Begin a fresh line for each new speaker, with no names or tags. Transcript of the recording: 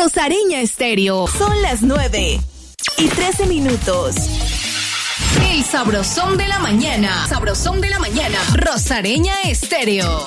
Rosareña Estéreo. Son las 9:13. El sabrosón de la mañana. Sabrosón de la mañana. Rosareña Estéreo.